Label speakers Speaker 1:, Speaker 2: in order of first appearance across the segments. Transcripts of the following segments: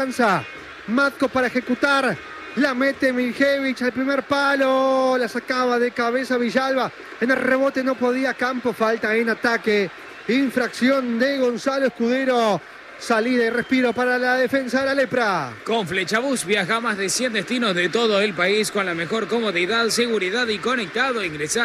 Speaker 1: Matko para ejecutar. La mete Miljevich al primer palo. La sacaba de cabeza Villalba. En el rebote no podía Campo. Falta en ataque. Infracción de Gonzalo Escudero. Salida y respiro para la defensa de la Lepra.
Speaker 2: Con Flechabús viaja a más de 100 destinos de todo el país con la mejor comodidad, seguridad y conectado. Ingresá a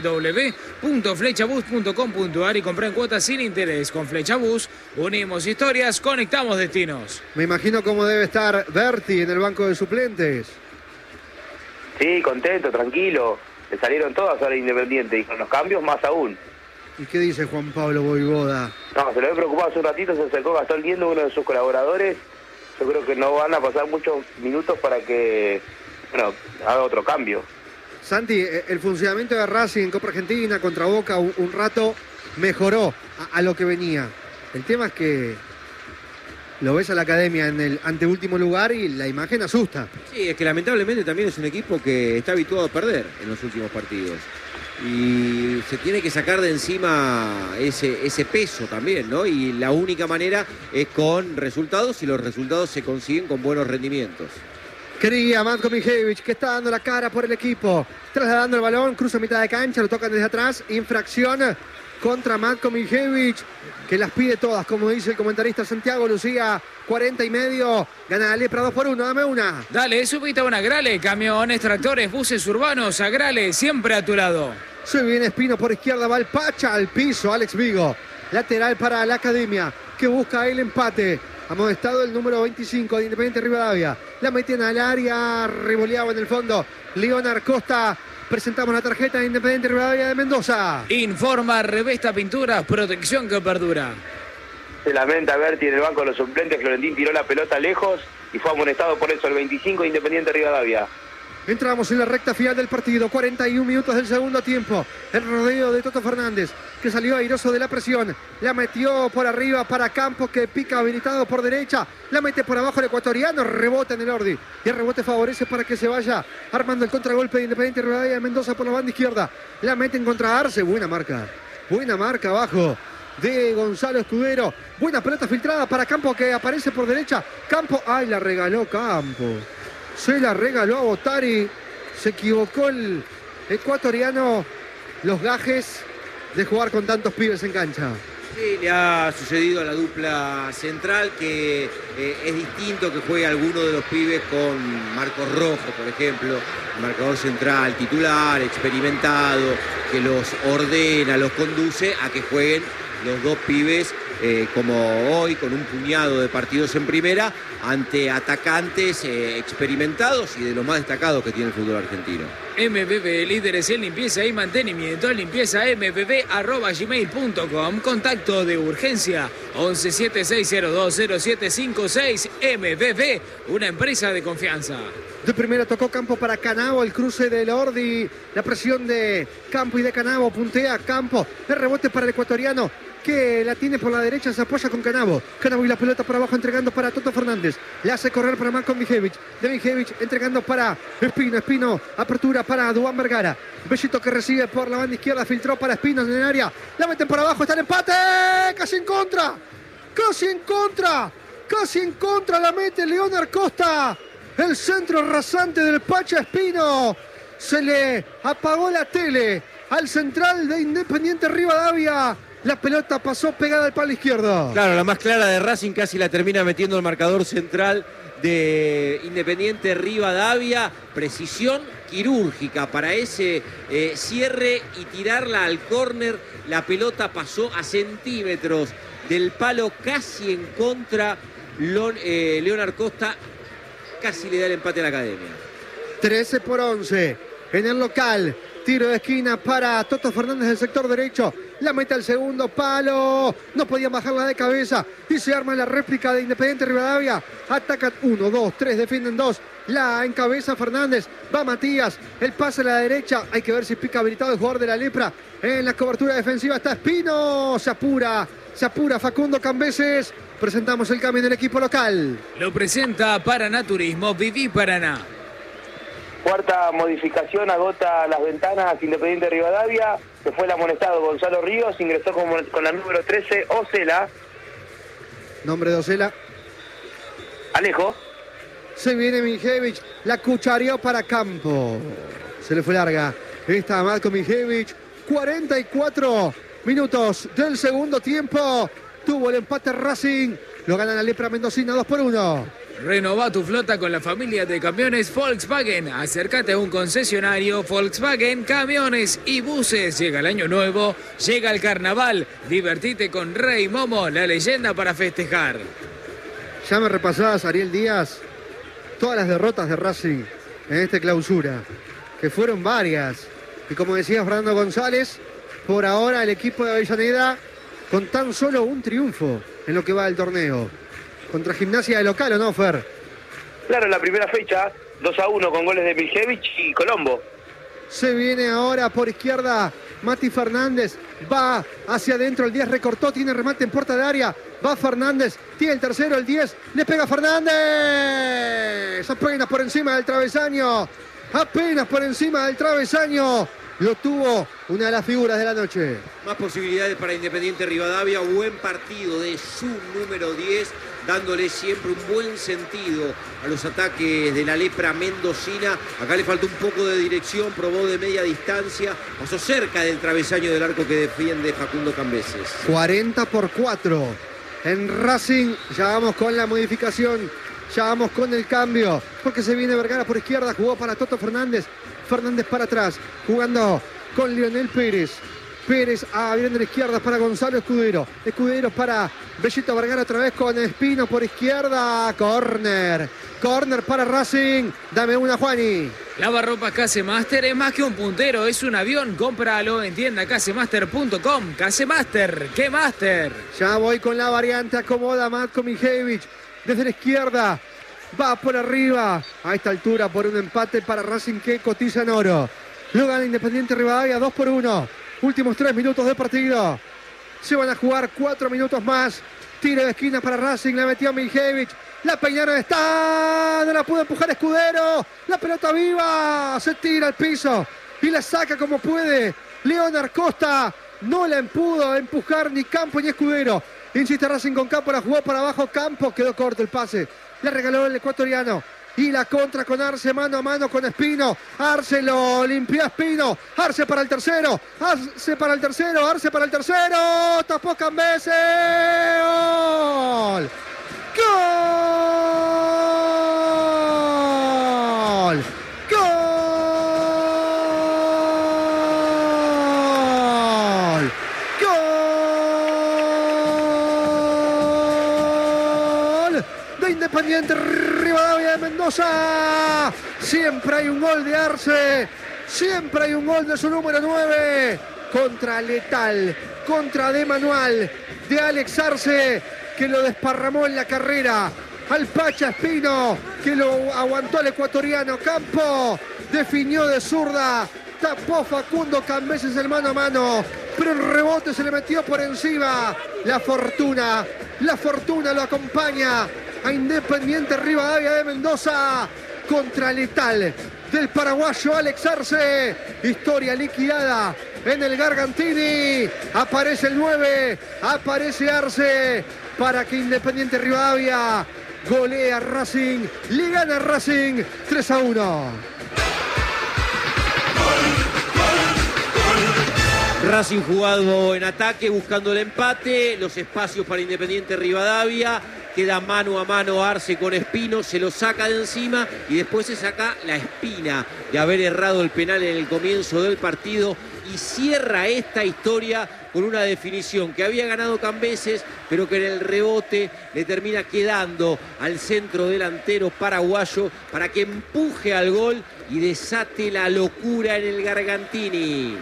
Speaker 2: www.flechabus.com.ar y comprá en cuotas sin interés. Con Flechabús unimos historias, conectamos destinos.
Speaker 1: Me imagino cómo debe estar Berti en el banco de suplentes.
Speaker 3: Sí, contento, tranquilo. Le salieron todas ahora Independiente y con los cambios más aún.
Speaker 1: ¿Y qué dice Juan Pablo Boivoda?
Speaker 3: No, se lo había preocupado hace un ratito, se acercó Gastón Liendo, uno de sus colaboradores. Yo creo que no van a pasar muchos minutos para que, haga otro cambio.
Speaker 1: Santi, el funcionamiento de Racing en Copa Argentina contra Boca un rato mejoró a lo que venía. El tema es que lo ves a la Academia en el anteúltimo lugar y la imagen asusta.
Speaker 4: Sí, es que lamentablemente también es un equipo que está habituado a perder en los últimos partidos. Y se tiene que sacar de encima ese peso también, ¿no? Y la única manera es con resultados, y los resultados se consiguen con buenos rendimientos.
Speaker 1: Quería Matko Miljevich, que está dando la cara por el equipo, trasladando el balón, cruza mitad de cancha, lo tocan desde atrás, infracción contra Matko Miljevich, que las pide todas, como dice el comentarista Santiago Lucía. 40 y medio, gana la Lepra 2-1, dame una.
Speaker 2: Dale, subite a una Agrale, camiones, tractores, buses urbanos, Agrale, siempre a tu lado.
Speaker 1: Se viene Espino por izquierda, va el Pacha al piso, Alex Vigo. Lateral para la Academia, que busca el empate. Amonestado el número 25 de Independiente Rivadavia. La meten al área, revoleaba en el fondo Leonard Costa. Presentamos la tarjeta de Independiente Rivadavia de Mendoza.
Speaker 2: Informa Revesta Pinturas, protección que perdura.
Speaker 3: Se lamenta Berti en el banco de los suplentes. Florentín tiró la pelota lejos y fue amonestado por eso el 25 de Independiente Rivadavia.
Speaker 1: Entramos en la recta final del partido, 41 minutos del segundo tiempo. El rodeo de Toto Fernández, que salió airoso de la presión. La metió por arriba para Campos, que pica habilitado por derecha. La mete por abajo el ecuatoriano, rebota en el Ordi. Y el rebote favorece para que se vaya armando el contragolpe de Independiente Rivadavia de Mendoza por la banda izquierda. La mete en contra Arce, buena marca abajo de Gonzalo Escudero. Buena pelota filtrada para Campo, que aparece por derecha. Campo, ay, la regaló Campo. Se la regaló a Botari. Se equivocó el ecuatoriano. Los gajes de jugar con tantos pibes en cancha.
Speaker 4: Sí, le ha sucedido a la dupla central, que es distinto que juegue alguno de los pibes con Marcos Rojo, por ejemplo, marcador central, titular, experimentado, que los ordena, los conduce, a que jueguen los dos pibes como hoy, con un puñado de partidos en primera, ante atacantes experimentados y de los más destacados que tiene el fútbol argentino.
Speaker 2: MBB, líderes en limpieza y mantenimiento. Limpieza mbb@gmail.com. Contacto de urgencia 1176020756. MBB, una empresa de confianza.
Speaker 1: De primera tocó Campo para Canavo, el cruce del Ordi, la presión de Campo y de Canavo, puntea Campo, el rebote para el ecuatoriano, que la tiene por la derecha, se apoya con Canavo y la pelota por abajo, entregando para Toto Fernández, le hace correr para Matko Miljevich, de Miljevich entregando para Espino, apertura para Duván Vergara, Bellito que recibe por la banda izquierda, filtró para Espino en el área, la meten por abajo, está el empate, casi en contra, la mete Leonard Costa, el centro rasante del Pacha Espino, se le apagó la tele al central de Independiente Rivadavia. La pelota pasó pegada al palo izquierdo.
Speaker 4: Claro, la más clara de Racing casi la termina metiendo el marcador central de Independiente Rivadavia. Precisión quirúrgica para ese cierre y tirarla al córner. La pelota pasó a centímetros del palo, casi en contra. Leonard Costa casi le da el empate a la Academia.
Speaker 1: 13-11 en el local. Tiro de esquina para Toto Fernández del sector derecho. La mete al segundo palo. No podían bajarla de cabeza. Y se arma la réplica de Independiente Rivadavia. Atacan 1, 2, 3, defienden 2. La encabeza Fernández. Va Matías. El pase a la derecha. Hay que ver si pica habilitado el jugador de la Lepra. En la cobertura defensiva está Espino. Se apura Facundo Cambeses. Presentamos el cambio del equipo local.
Speaker 2: Lo presenta Paraná Turismo. Viví Paraná.
Speaker 3: Cuarta modificación, agota las ventanas Independiente Rivadavia. Se fue el amonestado Gonzalo Ríos, ingresó con la número 13, Ocela.
Speaker 1: Nombre de Ocela.
Speaker 3: Alejo.
Speaker 1: Se viene Mijevic, la cuchareó para Campo. Se le fue larga. Está Matko Mijevic. 44 minutos del segundo tiempo. Tuvo el empate Racing. Lo gana la Lepra Mendocina 2-1.
Speaker 2: Renová tu flota con la familia de camiones Volkswagen. Acércate a un concesionario Volkswagen, camiones y buses. Llega el año nuevo, llega el carnaval. Divertite con Rey Momo, la leyenda para festejar.
Speaker 1: Ya me repasabas, Ariel Díaz, todas las derrotas de Racing en esta clausura, que fueron varias. Y como decía Fernando González, por ahora el equipo de Avellaneda con tan solo un triunfo en lo que va del torneo. Contra Gimnasia de local, ¿o no, Fer?
Speaker 3: Claro, en la primera fecha, 2-1 con goles de Mijevic y Colombo.
Speaker 1: Se viene ahora por izquierda Mati Fernández. Va hacia adentro, el 10 recortó, tiene remate en puerta de área. Va Fernández, tiene el tercero, el 10. Le pega Fernández. Apenas por encima del travesaño. Apenas por encima del travesaño. Lo tuvo una de las figuras de la noche.
Speaker 4: Más posibilidades para Independiente Rivadavia. Buen partido de su número 10, dándole siempre un buen sentido a los ataques de la Lepra Mendocina. Acá le faltó un poco de dirección, probó de media distancia, pasó cerca del travesaño del arco que defiende Facundo Cambeses.
Speaker 1: 40-4 en Racing. Ya vamos con la modificación, ya vamos con el cambio, porque se viene Vergara por izquierda, jugó para Toto Fernández. Fernández para atrás, jugando con Lionel Pérez. Pérez abriendo la izquierda para Gonzalo Escudero. Escudero para Bellito Vergara otra vez con Espino por izquierda. Córner. Córner para Racing. Dame una, Juani.
Speaker 2: Lavarropas Casemaster es más que un puntero, es un avión. Cómpralo en tienda casemaster.com. Casemaster, ¿qué master?
Speaker 1: Ya voy con la variante. Acomoda Matko Mijevic desde la izquierda. Va por arriba. A esta altura por un empate para Racing que cotiza en oro. Lo gana Independiente Rivadavia 2-1. Últimos 3 minutos de partido. Se van a jugar 4 minutos más. Tiro de esquina para Racing. La metió Mijevic. La peinaron, está. No la pudo empujar Escudero. La pelota viva. Se tira al piso. Y la saca como puede. Leonard Costa. No la pudo empujar ni Campo ni Escudero. Insiste Racing con Campo. La jugó para abajo. Campo. Quedó corto el pase. Le regaló el ecuatoriano. Y la contra con Arce, mano a mano con Espino. Arce lo limpió a Espino. Arce para el tercero. Arce para el tercero. Arce para el tercero. Tapó Cambeses. ¡Gol! ¡Gol! ¡Gol! ¡Gol! De Independiente Rivadavia de Mendoza. Siempre hay un gol de Arce. Siempre hay un gol de su número 9. Contra Letal. Contra de Manual. De Alex Arce, que lo desparramó en la carrera. Al Pacha Espino, que lo aguantó el ecuatoriano. Campo definió de zurda. Tapó Facundo Cambeses el mano a mano. Pero el rebote se le metió por encima. La fortuna lo acompaña a Independiente Rivadavia de Mendoza contra Letal del paraguayo Alex Arce. Historia liquidada en el Gargantini. Aparece el 9, aparece Arce para que Independiente Rivadavia golea a Racing, le gana a Racing 3-1.
Speaker 4: Racing jugado en ataque, buscando el empate, los espacios para Independiente Rivadavia. Queda mano a mano Arce con Espino, se lo saca de encima y después se saca la espina de haber errado el penal en el comienzo del partido y cierra esta historia con una definición que había ganado Cambeses, pero que en el rebote le termina quedando al centro delantero paraguayo para que empuje al gol y desate la locura en el Gargantini.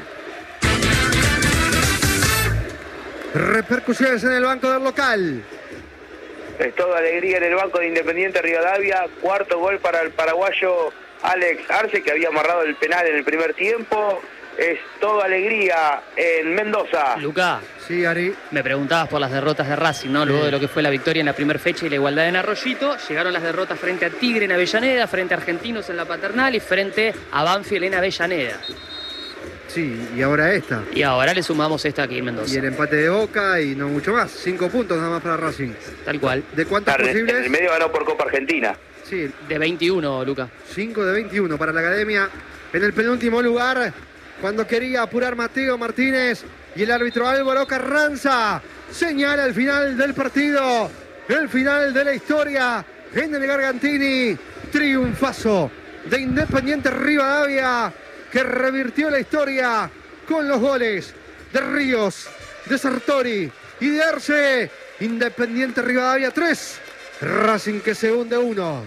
Speaker 1: Repercusiones en el banco del local.
Speaker 3: Es toda alegría en el banco de Independiente Rivadavia. Cuarto gol para el paraguayo Alex Arce, que había amarrado el penal en el primer tiempo. Es toda alegría en Mendoza.
Speaker 5: Lucas,
Speaker 1: Sí, Ari.
Speaker 5: me preguntabas por las derrotas de Racing, ¿no? Luego de lo que fue la victoria en la primera fecha y la igualdad en Arroyito, llegaron las derrotas frente a Tigre en Avellaneda, frente a Argentinos en la Paternal y frente a Banfield en Avellaneda.
Speaker 1: Sí, y ahora esta.
Speaker 5: Y ahora le sumamos esta aquí en
Speaker 1: Y
Speaker 5: Mendoza.
Speaker 1: el empate de Boca y no mucho más. 5 puntos nada más para Racing.
Speaker 5: Tal cual.
Speaker 1: ¿De cuántas
Speaker 3: En el
Speaker 1: posibles?
Speaker 3: medio ganó por Copa Argentina.
Speaker 1: Sí,
Speaker 5: De 21, Luca.
Speaker 1: 5 de 21 para la Academia. En el penúltimo lugar, cuando quería apurar Mateo Martínez y el árbitro Álvaro Carranza señala el final del partido, el final de la historia en el Gargantini. Triunfazo de Independiente Rivadavia, que revirtió la historia con los goles de Ríos, de Sartori y de Arce. Independiente Rivadavia 3, Racing que se hunde 1.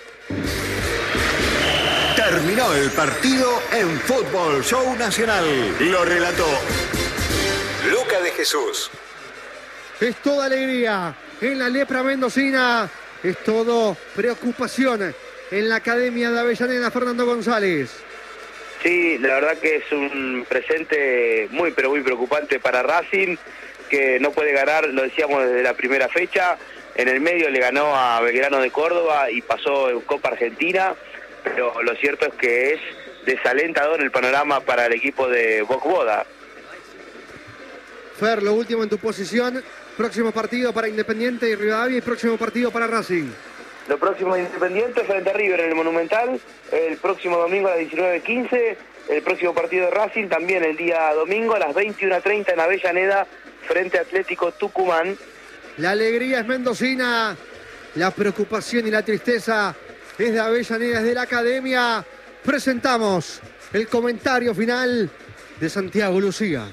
Speaker 6: Terminó el partido en Fútbol Show Nacional. Lo relató Luca de Jesús.
Speaker 1: Es toda alegría en la lepra mendocina, es todo preocupación en la Academia de Avellaneda. Fernando González.
Speaker 3: Sí, la verdad que es un presente muy pero muy preocupante para Racing, que no puede ganar, lo decíamos desde la primera fecha. En el medio le ganó a Belgrano de Córdoba y pasó en Copa Argentina, pero lo cierto es que es desalentador el panorama para el equipo de Boca.
Speaker 1: Fer, lo último en tu posición. Próximo partido para Independiente y Rivadavia y próximo partido para Racing.
Speaker 3: Lo próximo de Independiente frente a River en el Monumental, el próximo domingo a las 19:15. El próximo partido de Racing también el día domingo a las 21:30 en Avellaneda frente a Atlético Tucumán.
Speaker 1: La alegría es mendocina, la preocupación y la tristeza es de Avellaneda, es de la Academia. Presentamos el comentario final de Santiago Lucía.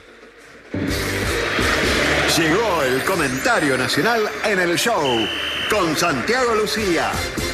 Speaker 6: Llegó el comentario nacional en el show con Santiago Lucía.